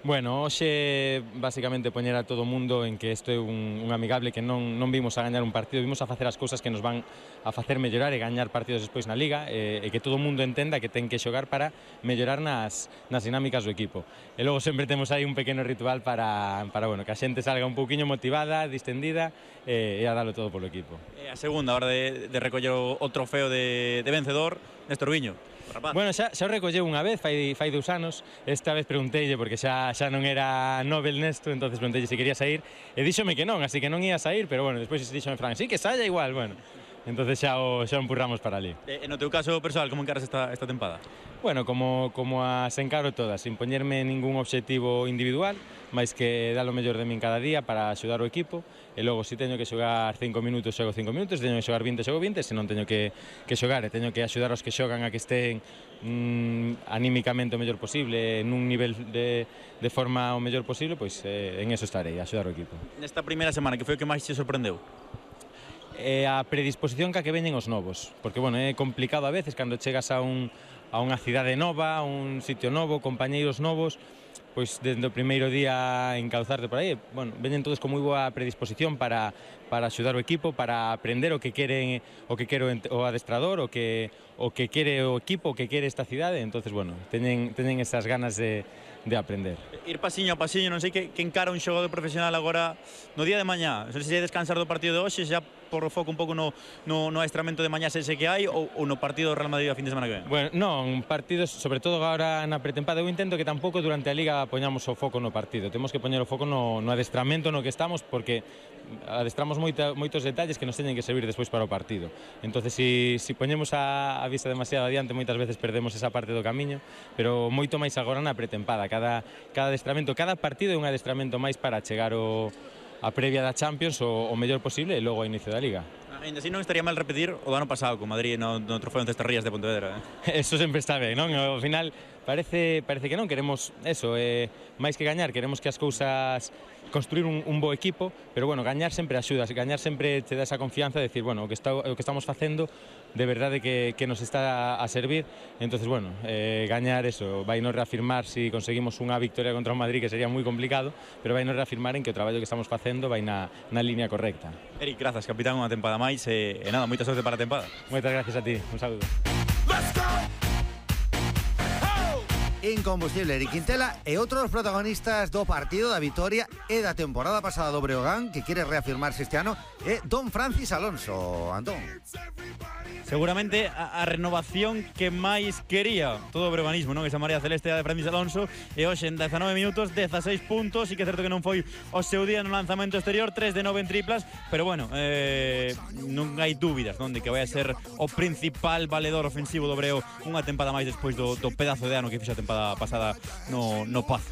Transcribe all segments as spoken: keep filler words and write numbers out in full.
Bueno, hoxe basicamente poñer a todo o mundo en que isto é un, un amigable, que non, non vimos a gañar un partido, vimos a facer as cousas que nos van a facer mellorar e gañar partidos despois na Liga, e, e que todo o mundo entenda que ten que xogar para mellorar nas, nas dinámicas do equipo. E logo sempre temos aí un pequeno ritual para, para bueno, que a xente salga un pouquiño motivada, distendida e, e a dalo todo polo equipo. E a segunda, a hora de, de recoller o, o trofeo de, de vencedor, Néstor Viño. Rapaz. Bueno, xa, xa o recolleu unha vez, fai, fai dous anos. Esta vez pregunteille, porque xa, xa non era Nobel nesto, entonces pregunteille se quería sair, e díxome que non, así que non ia sair, pero bueno, despois díxome Fran, sí, que saia igual, bueno. Entonces xa o, xa o empurramos para ali. E no teu caso persoal, como encaras esta, esta tempada? Bueno, como, como as encaro todas, sin poñerme ningún obxectivo individual, máis que dar o mellor de min cada día para axudar o equipo, e logo se teño que xogar cinco minutos, xogo cinco minutos, se teño que xogar vinte, xogo vinte, se non teño que, que xogar e teño que axudar aos que xogan a que estén mm, anímicamente o mellor posible, nun nivel de, de forma o mellor posible, pois eh, en eso estarei, a axudar o equipo. Nesta primeira semana, que foi o que máis te sorprendeu? É a predisposición ca que veñen os novos, porque bueno, é complicado a veces cando chegas a, un, a unha cidade nova, a un sitio novo, compañeiros novos, pois desde o primeiro día encauzarte por aí. Bueno, veñen todos con moi boa predisposición para, para axudar o equipo, para aprender o que queren, o que quere o adestrador, o que, o que quere o equipo, o que quere esta cidade. Entonces, bueno, teñen, teñen esas ganas de, de aprender. Ir pasiño a pasiño, non sei que, que encara un xogador profesional agora no día de mañá. Non sei se hai descansar do partido de hoxe, xa por o foco un pouco no, no, no adestramento de mañá ese que hai, ou, ou no partido do Real Madrid a fin de semana que ven? Bueno, non, partidos, sobre todo agora na pretempada, eu intento que tampouco durante a Liga poñamos o foco no partido. Temos que poñer o foco no, no adestramento no que estamos, porque adestramos moita, moitos detalles que nos teñen que servir despois para o partido. Entonces, si, si poñemos a, a vista demasiado adiante, moitas veces perdemos esa parte do camiño, pero moito máis agora na pretempada. Cada, cada adestramento, cada partido é un adestramento máis para chegar o a previa da Champions o, o mellor posible e logo ao inicio da Liga. Ainda así non estaría mal repetir o do ano pasado con Madrid no, no trofeo en Cestarrías de Pontevedra, eh? Eso sempre está ben, non? Ao final parece, parece que non, queremos eso, eh, máis que gañar, queremos que as cousas construir un, un bo equipo, pero bueno, gañar sempre axuda, gañar sempre te dá esa confianza de decir, bueno, o que, está, o que estamos facendo de verdade que, que nos está a servir. Entonces, bueno, eh, gañar eso, vai nos reafirmar si conseguimos unha victoria contra o Madrid, que sería moi complicado, pero vai nos reafirmar en que o traballo que estamos facendo vai na, na línea correcta. Eric, grazas, capitán, unha tempada máis e, e nada, moita sorte para a tempada. Moitas gracias a ti, un saludo. Incombustible Eric Quintela e outros protagonistas do partido da vitoria e da temporada pasada do Breogán, que quere reafirmarse este ano, é Don Francis Alonso. Antón. Seguramente a, a renovación que máis quería todo o breoganismo, non? Esa María Celeste de Francis Alonso, e hoxe en dezanove minutos, dezaseis puntos, e que é certo que non foi o seu día no lanzamento exterior, tres de nove en triplas, pero bueno, eh, non hai dúbidas, non? De que vai a ser o principal valedor ofensivo do Breo unha tempada máis despois do, do pedazo de ano que fixo a tempada pasada no, no Paz.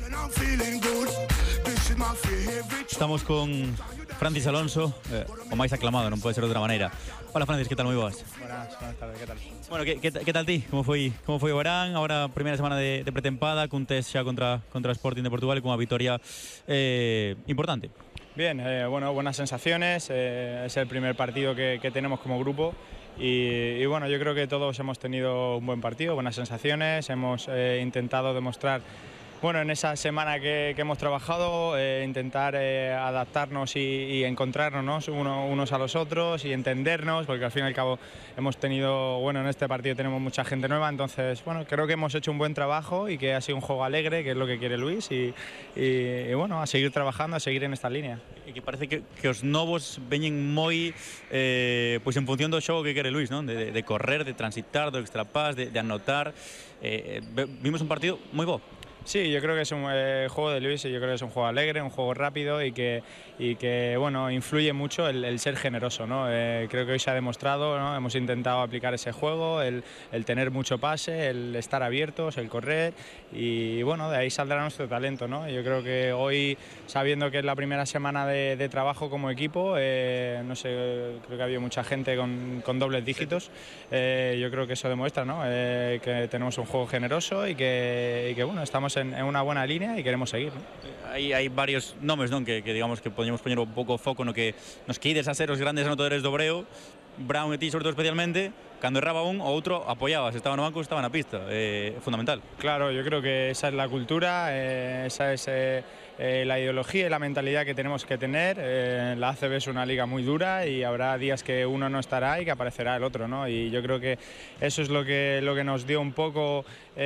Estamos con Francis Alonso, eh, o máis aclamado, non pode ser de outra maneira. Hola Francis, que tal? Moi boas. Buenas, buenas tardes, que tal? Bueno, que, que, que tal ti? Como foi como foi o verán? Agora primeira semana de, de pretempada, cun test xa contra, contra Sporting de Portugal e cunha vitoria eh, importante. Bien, eh, bueno, buenas sensaciones, eh, es el primer partido que, que tenemos como grupo y, y bueno, yo creo que todos hemos tenido un buen partido, buenas sensaciones, hemos eh, intentado demostrar, bueno, en esa semana que, que hemos trabajado, eh, intentar eh, adaptarnos y, y encontrarnos uno, unos a los otros y entendernos, porque al fin y al cabo hemos tenido, bueno, en este partido tenemos mucha gente nueva, entonces, bueno, creo que hemos hecho un buen trabajo y que ha sido un juego alegre, que es lo que quiere Luis, y, y, y bueno, a seguir trabajando, a seguir en esta línea. E que parece que, que os novos veñen moi eh, pois en función do xogo que quere Luis, non? De, de correr, de transitar, do extrapás, de, de anotar. Eh, vimos un partido moi bo. Sí, yo creo que es un eh, juego de Luis y yo creo que es un juego alegre, un juego rápido y que, y que bueno, influye mucho el, el ser generoso, ¿no? Eh, creo que hoy se ha demostrado, ¿no? Hemos intentado aplicar ese juego, el, el tener mucho pase, el estar abiertos, el correr y bueno, de ahí saldrá nuestro talento, ¿no? Yo creo que hoy, sabiendo que es la primera semana de, de trabajo como equipo, eh, no sé, creo que ha habido mucha gente con, con dobles dígitos, eh, yo creo que eso demuestra, ¿no? Eh, que tenemos un juego generoso y que, y que bueno, estamos estamos en, en una buena línea y queremos seguir, ¿no? Hai, hai varios nomes, non, que, que digamos que podemos poñer un pouco foco no que nos que ides a ser os grandes anotadores do Obreo. Brown e ti, sobre todo especialmente, cando erraba un, o outro apoyaba, se estaba no banco, estaba na pista, é eh, fundamental. Claro, yo creo que esa es la cultura, eh, esa es eh, eh, la ideología y la mentalidad que tenemos que tener. Eh, la A C B es una liga muy dura y habrá días que uno no estará y que aparecerá el otro, ¿no? Y yo creo que eso es lo que, lo que nos dio un poco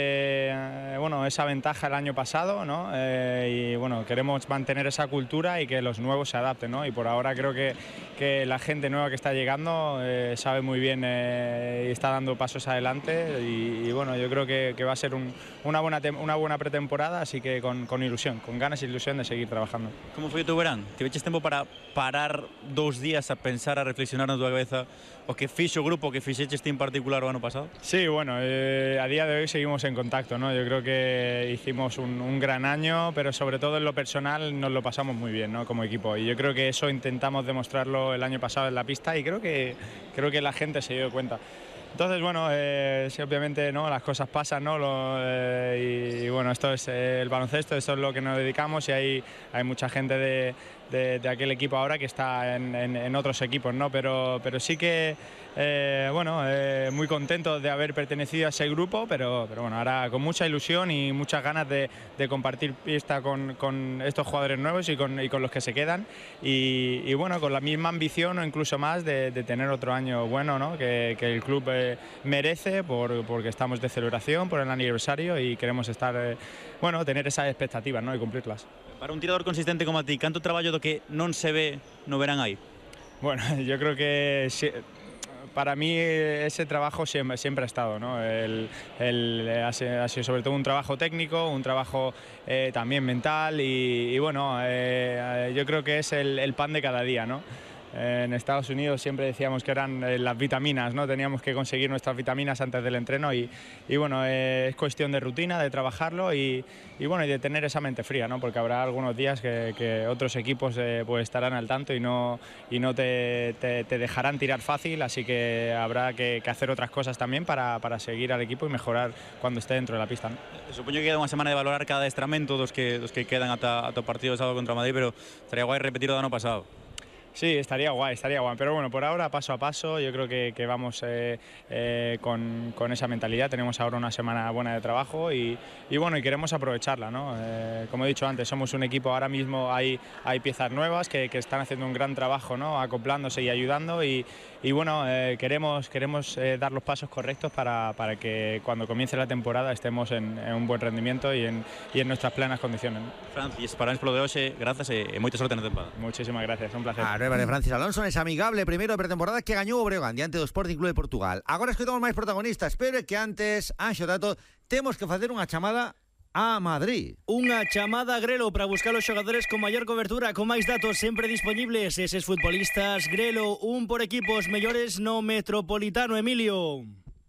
eh, bueno, esa ventaja el año pasado, ¿no? Eh, y bueno, queremos mantener esa cultura y que los nuevos se adapten, ¿no? Y por ahora creo que, que la gente nueva que está llegando eh, sabe muy bien eh, y está dando pasos adelante y, y bueno, yo creo que, que va a ser un, una, buena una buena pretemporada, así que con, con ilusión, con ganas e ilusión de seguir trabajando. Como foi o teu verán? Tiveches tempo para parar dous días a pensar, a reflexionar na tua cabeza o que fixo o grupo, o que fixeches ti en particular o ano pasado? Sí, bueno, eh, a día de hoy seguimos en contacto, ¿no? Yo creo que hicimos un, un gran año, pero sobre todo en lo personal nos lo pasamos muy bien, ¿no? Como equipo, y yo creo que eso intentamos demostrarlo el año pasado en la pista y creo que, creo que la gente se dio cuenta. Entonces, bueno, eh, sí, obviamente, ¿no? Las cosas pasan, ¿no? Lo, eh, y, y bueno, esto es eh, el baloncesto, esto es lo que nos dedicamos y hay, hay mucha gente de, de, de aquel equipo ahora que está en, en, en otros equipos, ¿no? Pero, pero sí que, eh, bueno, eh, muy contento de haber pertenecido a ese grupo, pero, pero bueno, ahora con mucha ilusión y muchas ganas de, de compartir pista con, con estos jugadores nuevos y con, y con los que se quedan y, y bueno, con la misma ambición o incluso más de, de tener otro año bueno, ¿no? Que, que el club eh, merece por, porque estamos de celebración por el aniversario y queremos estar, eh, bueno, tener esas expectativas, ¿no? Y cumplirlas. Para un tirador consistente como a ti, canto traballo do que non se ve no verán aí? Bueno, yo creo que si, para mí ese trabajo siempre, siempre ha estado, ¿no? El, el, ha sido sobre todo un trabajo técnico, un trabajo eh, también mental y, y bueno, eh, yo creo que es el, el pan de cada día, ¿no? En Estados Unidos siempre decíamos que eran eh, las vitaminas, ¿no? Teníamos que conseguir nuestras vitaminas antes del entreno y, y bueno, eh, es cuestión de rutina, de trabajarlo y, y bueno, y de tener esa mente fría, ¿no? Porque habrá algunos días que, que otros equipos eh, pues estarán al tanto y no, y no te, te, te dejarán tirar fácil, así que habrá que, que hacer otras cosas también para, para seguir al equipo y mejorar cuando esté dentro de la pista, ¿no? Supoño que queda unha semana de valorar cada adestramento dos que, dos que quedan ata, ata o partido de sábado contra Madrid, pero estaría guai repetir o do ano pasado. Sí, estaría guay, estaría guay, pero bueno, por ahora paso a paso, yo creo que, que vamos eh, eh, con, con esa mentalidad, tenemos ahora una semana buena de trabajo y, y bueno, y queremos aprovecharla, ¿no? Eh, como he dicho antes, somos un equipo, ahora mismo hay, hay piezas nuevas que, que están haciendo un gran trabajo, ¿no? Acoplándose y ayudando y, y bueno, eh, queremos, queremos eh, dar los pasos correctos para, para que cuando comience la temporada estemos en, en un buen rendimiento y en, y en nuestras plenas condiciones, ¿no? Francis, parabéns polo de hoxe, grazas e, e moita sorte na temporada. Muchísimas gracias, un placer. A nueva de Francis Alonso es amigable primeiro de pretemporada que gañou o Breogán diante do Sporting Club de Portugal. Agora escoitamos máis protagonistas, pero é que antes, Anxo Tato, temos que facer unha chamada a Madrid. Unha chamada a Grelo para buscar os xogadores con maior cobertura, con máis datos sempre disponibles. Eses futbolistas, Grelo, un por equipos mellores no Metropolitano, Emilio.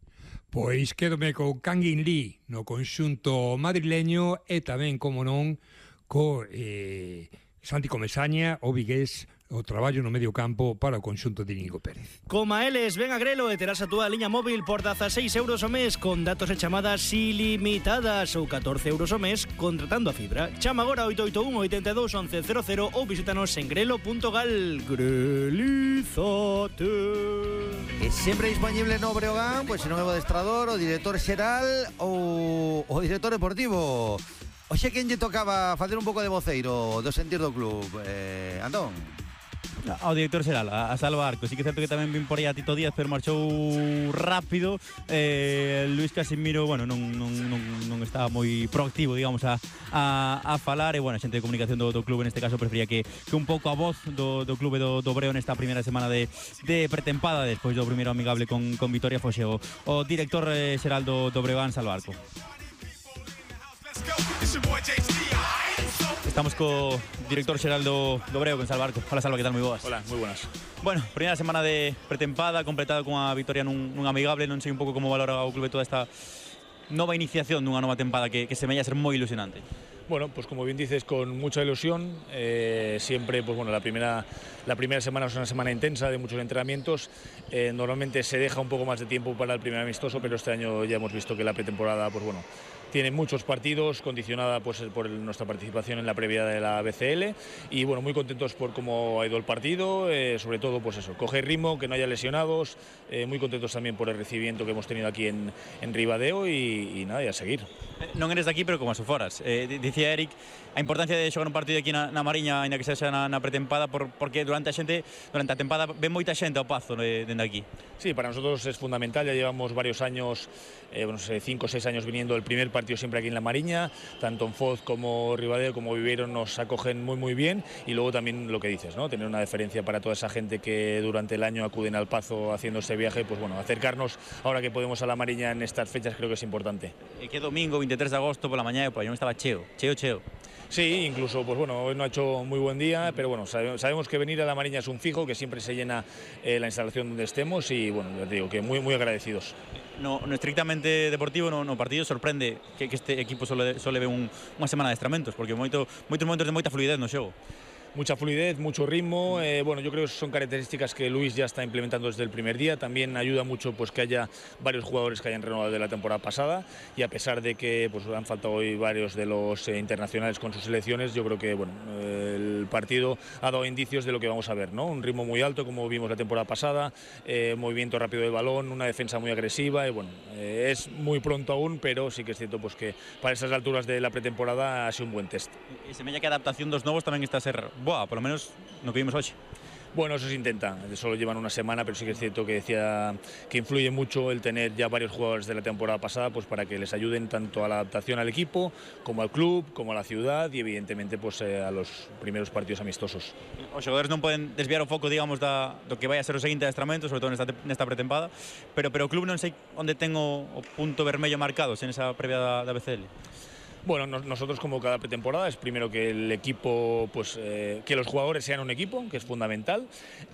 Pois quédome con Kangin Lee no conxunto madrileño e tamén, como non, co eh, Santi Comesaña, o vigués, o traballo no medio campo para o conxunto de Íñigo Pérez. Coma eles, ven a Grelo e terás a túa liña móvil por dezaseis euros o mes con datos e chamadas ilimitadas ou catorce euros o mes contratando a fibra. Chama agora oito oito un, oito dous, once cero cero ou visítanos en grelo punto gal. Grelízate. E sempre disponible no Breogán, pois se non é o adestrador, o director xeral ou o director deportivo. Oxe, quen lle tocaba facer un pouco de voceiro do sentir do club? Eh, Antón? Ao director xeral, a, a Salva Arco. Sí que é certo que tamén vin por aí a Tito Díaz, pero marchou rápido. eh, Luis Casimiro, bueno, non, non, non, non estaba moi proactivo, digamos, a, a, a falar. E, bueno, a xente de comunicación do, do club neste caso prefería que, que un pouco a voz do, do clube do, do Breo nesta primeira semana de, de pretempada, despois do primeiro amigable con, con Vitoria, foxe o, o director eh, xeral do, do Breogán, Salva Arco. Estamos co director xeral do, do Breo, con Salva Arco. Hola, Salva, que tal? Moi boas. Hola, moi buenas. Bueno, primeira semana de pretempada, completada con a victoria nun, nun amigable. Non sei un pouco como valora o clube toda esta nova iniciación dunha nova tempada que, que semella ser moi ilusionante. Bueno, pues como bien dices, con mucha ilusión, eh, siempre, pues bueno, la primera, la primera semana es una semana intensa de muchos entrenamientos, eh, normalmente se deja un poco más de tiempo para el primer amistoso, pero este año ya hemos visto que la pretemporada, pues bueno, tiene muchos partidos, condicionada pues por nuestra participación en la previa de la B C L, y bueno, muy contentos por cómo ha ido el partido, eh, sobre todo pues eso, coger ritmo, que no haya lesionados, eh, muy contentos también por el recibimiento que hemos tenido aquí en, en Ribadeo y, y nada, y a seguir. Non eres de aquí, pero como se foras. Eh, dicía Eric a importancia de xogar un partido aquí na, na Mariña, ainda que sexa na, na pretempada, por, porque durante a xente, durante a tempada ven moita xente ao Pazo eh, dende aquí. Sí, para nosotros es fundamental, ya llevamos varios años, eh, bueno, sé, cinco o seis años viniendo el primer partido siempre aquí en la Mariña, tanto en Foz como Ribadeo como Viveiro nos acogen muy muy bien, y luego también lo que dices, ¿no? Tener una deferencia para toda esa gente que durante el año acuden al Pazo haciendo este viaje, pues bueno, acercarnos ahora que podemos a la Mariña en estas fechas creo que es importante. E que domingo, veintitrés de agosto, pola mañá, pois non estaba cheo, cheo, cheo. Sí, incluso, pues bueno, hoy no ha hecho muy buen día, pero bueno, sabemos que venir a la Mariña es un fijo, que siempre se llena eh, la instalación donde estemos, y bueno, ya te digo que muy, muy agradecidos. No, no estrictamente deportivo, no, no partido, sorprende que, que este equipo solo, solo ve un, unha semana de adestramentos, porque moito, moitos momentos de moita fluidez no xogo. Mucha fluidez, mucho ritmo, eh, bueno, yo creo que son características que Luis ya está implementando desde el primer día. También ayuda mucho pues que haya varios jugadores que hayan renovado de la temporada pasada, y a pesar de que pues han faltado hoy varios de los eh, internacionales con sus selecciones, yo creo que bueno, eh, el partido ha dado indicios de lo que vamos a ver, ¿no? Un ritmo muy alto como vimos la temporada pasada, eh, movimiento rápido del balón, una defensa muy agresiva, y bueno, eh, es muy pronto aún, pero sí que es cierto pues que para esas alturas de la pretemporada ha sido un buen test. E se mella que a adaptación dos novos tamén está a ser boa, por lo menos no que vimos hoxe. Bueno, eso se intenta, solo llevan una semana, pero sí que es cierto que decía que influye mucho el tener ya varios jugadores de la temporada pasada, pues para que les ayuden tanto a la adaptación al equipo, como al club, como a la ciudad, y evidentemente pues eh, a los primeros partidos amistosos. Os xogadores non poden desviar o foco, digamos, da, do que vai a ser o seguinte adestramento, sobre todo nesta, nesta pretempada, pero, pero o club non sei onde ten o, o punto vermello marcado en esa previa da, da B C L. Bueno, nosotros como cada pretemporada es primero que el equipo, pues eh, que los jugadores sean un equipo, que es fundamental,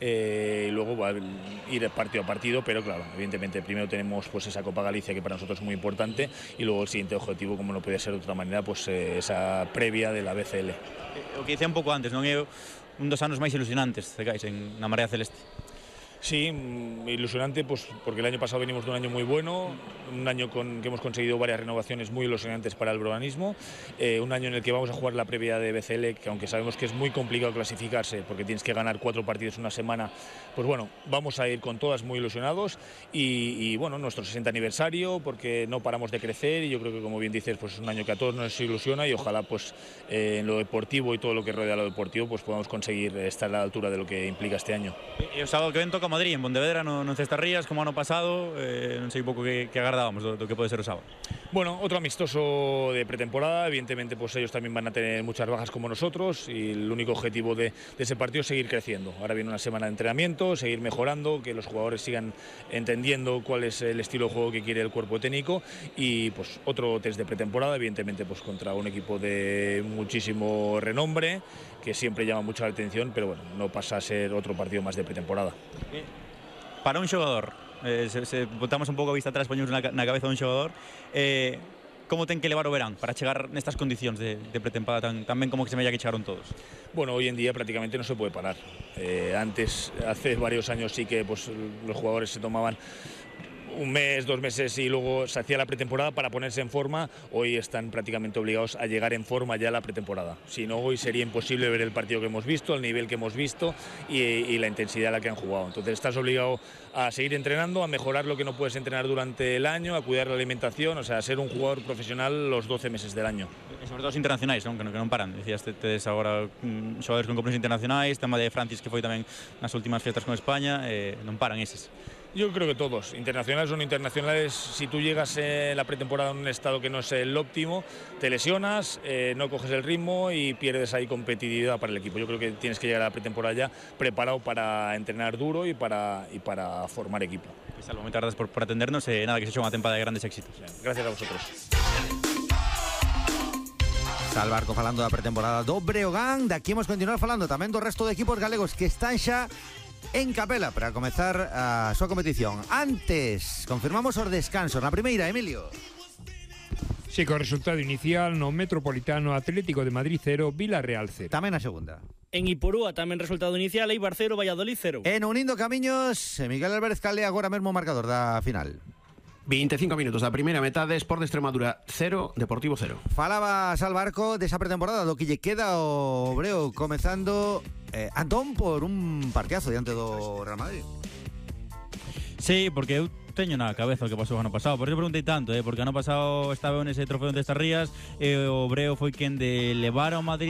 eh, y luego va a ir partido a partido, pero claro, evidentemente primero tenemos pues esa Copa Galicia que para nosotros es muy importante, y luego el siguiente objetivo, como no podía ser de otra manera, pues eh, esa previa de la B C L. O que dicía un pouco antes, non é un dos anos máis ilusionantes, cegais, en na Marea Celeste. Sí, ilusionante, pues porque el año pasado venimos de un año muy bueno, un año con que hemos conseguido varias renovaciones muy ilusionantes para el breoganismo, eh, un año en el que vamos a jugar la previa de B C L, que aunque sabemos que es muy complicado clasificarse porque tienes que ganar cuatro partidos en una semana, pues bueno, vamos a ir con todas muy ilusionados, y, y bueno, nuestro sesenta aniversario, porque no paramos de crecer, y yo creo que, como bien dices, pues es un año que a todos nos ilusiona, y ojalá pues eh, en lo deportivo y todo lo que rodea lo deportivo pues podamos conseguir estar a la altura de lo que implica este año. E o sábado que ven toca Madrid, en Pontevedra, no, no en Cestarrías, como ano pasado, eh, non sei un pouco que, que agardábamos do, do que pode ser o sábado. Bueno, otro amistoso de pretemporada, evidentemente pues ellos también van a tener muchas bajas como nosotros, y el único objetivo de, de ese partido es seguir creciendo. Ahora viene una semana de entrenamiento, seguir mejorando, que los jugadores sigan entendiendo cuál es el estilo de juego que quiere el cuerpo técnico, y pues otro test de pretemporada, evidentemente pues contra un equipo de muchísimo renombre, que siempre llama mucho la atención, pero bueno, no pasa a ser otro partido más de pretemporada. Para un xogador, eh, se, se botamos un pouco a vista atrás, poñemos na, na cabeza un xogador, eh, como ten que levar o verán para chegar nestas condicións de, de pretempada tan, tan ben como que se mella que chegaron todos? Bueno, hoy en día prácticamente no se puede parar. Eh, antes, hace varios años sí que pues, los jugadores se tomaban un mes, dos meses y luego se hacía la pretemporada para ponerse en forma. Hoy están prácticamente obligados a llegar en forma ya a la pretemporada. Si no, hoy sería imposible ver el partido que hemos visto, el nivel que hemos visto y, y la intensidad a la que han jugado. Entonces estás obligado a seguir entrenando, a mejorar lo que no puedes entrenar durante el año, a cuidar la alimentación, o sea, a ser un jugador profesional los doce meses del año. E sobre todo os internacionais, non? Que, non, que non paran. Decías, tedes agora mm, xogadores con compromisos internacionais, tema de Francis que foi tamén nas últimas fiestas con España, eh, non paran eses. Yo creo que todos, internacionales o no internacionales, si tú llegas en la pretemporada en un estado que no es el óptimo, te lesionas, eh, no coges el ritmo y pierdes ahí competitividad para el equipo. Yo creo que tienes que llegar a la pretemporada ya preparado para entrenar duro y para, y para formar equipo. Pues Salvo, moitas gracias por, por atendernos e eh, nada, que se eche unha tempada de grandes éxitos. Gracias a vosotros. Salvarco falando da pretemporada do Breogán. De aquí hemos continuar falando tamén do resto de equipos galegos que están xa en capela para comezar a súa competición. Antes, confirmamos os descansos. Na primeira, Emilio. Sí, con resultado inicial no Metropolitano Atlético de Madrid cero, Villarreal cero. Tamén a segunda. En Iporúa tamén resultado inicial, Eibar cero, Valladolid cero. En Unindo Camiños, Miguel Álvarez Calde agora mesmo marcador da final. veinticinco minutos da primeira metade, Sport de Extremadura cero, Deportivo cero. Falabas al Barco desa pretemporada do que lle queda o Breo comezando eh, Antón por un partidazo diante do Real Madrid. Sí, porque eu teño na cabeza o que pasou o ano pasado. Por eso preguntei tanto, eh, porque ano pasado estaba nese trofeo de estas rías e o Breo foi quen de levar ao Madrid